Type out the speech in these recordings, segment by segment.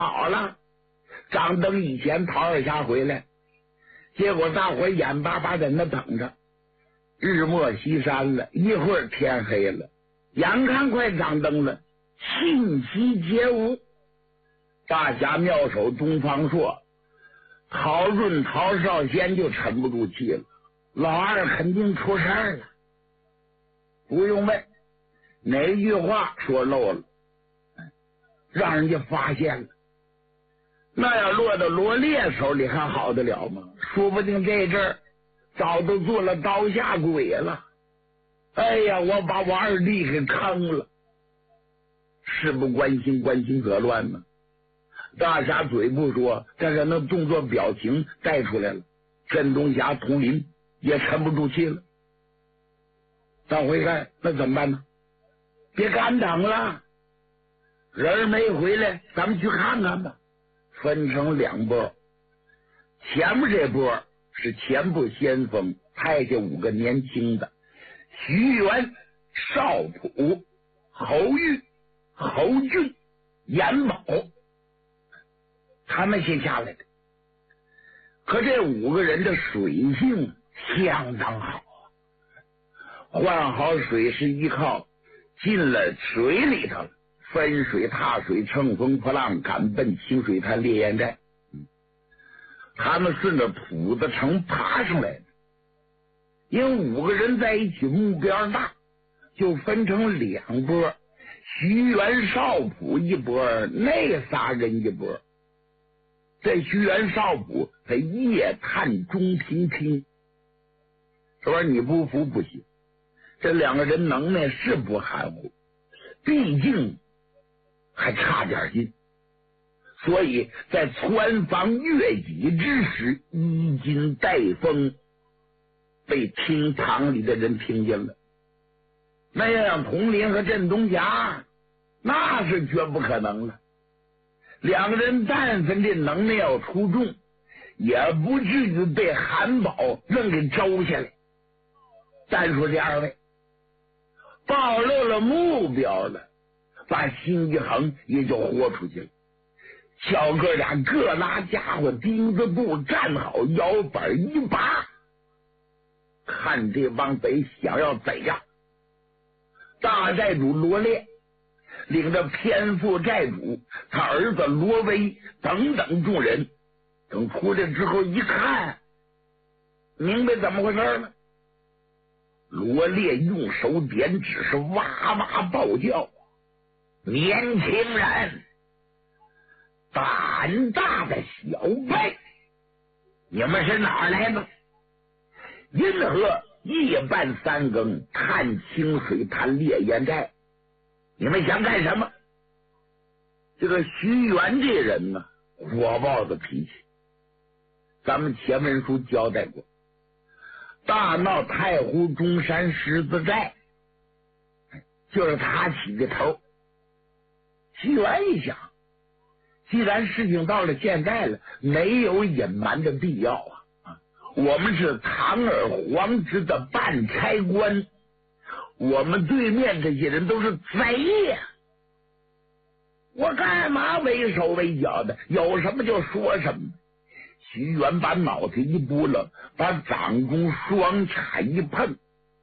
好了，张灯以前，陶二侠回来，结果大伙眼巴巴在那等着。日没西山了，一会儿天黑了，眼看快张灯了，信息皆无。大侠妙手东方朔、陶润、陶少先就沉不住气了，老二肯定出事儿了。不用问，哪句话说漏了，让人家发现了。那要落到罗烈手里还好得了吗？说不定这阵儿早都做了刀下鬼了。哎呀，我把我二弟给坑了。事不关心，关心则乱嘛。大侠嘴不说，但是那动作表情带出来了。镇东侠佟林也沉不住气了。当回事，那怎么办呢？别干等了，人没回来，咱们去看看吧。分成两波，前面这波是前部先锋，派下5个年轻的：徐元、少普、侯玉、侯俊、严宝，他们先下来的。可这5个人的水性相当好，换好水是依靠进了水里头了，分水踏水，乘风破浪，赶奔清水滩烈焰寨。他们顺着土子城爬上来的。因为5个人在一起，目标大，就分成2波，徐元、少普一波，那仨人一波。这徐元、少普他夜探中平厅，说你不服不行。这2个人能耐是不含糊，毕竟还差点劲，所以在穿房越脊之时，衣襟带风，被厅堂里的人听见了。那要让佟林和镇东侠，那是绝不可能了。2个人但凡这能耐要出众，也不至于被韩宝愣给招下来。单说这2位暴露了目标了，把心一横也就豁出去了。小哥俩各拉家伙，钉子步站好，摇板一拔，看这帮贼想要怎样。大寨主罗烈领着偏副寨主他儿子罗威等等众人，等出来之后一看，明白怎么回事了。罗烈用手点指，是哇哇暴叫：年轻人，胆大的小辈，你们是哪儿来的？因何夜半3更探清水潭烈焰寨？你们想干什么？这个徐元这人呢，火爆的脾气，咱们前文书交代过。大闹太湖中山狮子寨，就是他起的头。徐元一想，既然事情到了现在了，没有隐瞒的必要啊！我们是堂而皇之的办差官，我们对面这些人都是贼呀！我干嘛为首为脚的？有什么就说什么。徐元把脑袋一拨了，把掌中双叉一碰，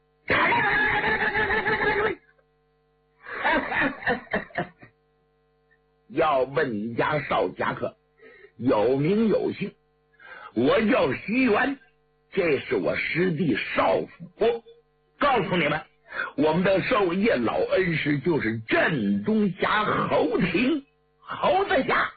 要问你家少侠客，有名有姓，我叫徐元，这是我师弟少辅。告诉你们，我们的授业老恩师就是镇东侠侯廷，侯子侠。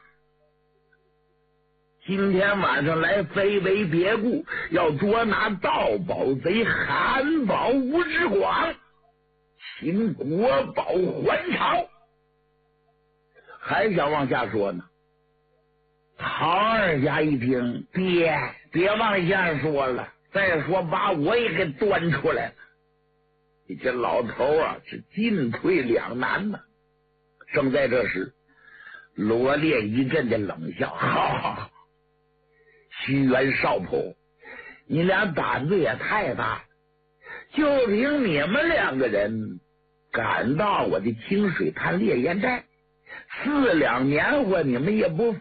今天晚上来非为别故，要捉拿盗宝贼韩宝吴之广，请国宝还朝。还想往下说呢。陶二侠一听，别往下说了，再说把我也给端出来了。这老头啊，是进退两难呢。正在这时，罗烈一阵的冷笑：好，徐元少普，你俩胆子也太大了，就凭你们2个人敢到我的清水滩烈焰寨， 4两年货你们也不